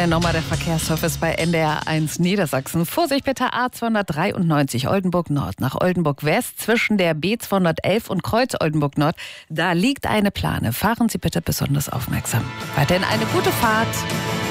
Denn nochmal der Verkehrsservice bei NDR 1 Niedersachsen. Vorsicht bitte A293 Oldenburg Nord nach Oldenburg West zwischen der B211 und Kreuz Oldenburg Nord. Da liegt eine Plane. Fahren Sie bitte besonders aufmerksam. Weiterhin eine gute Fahrt.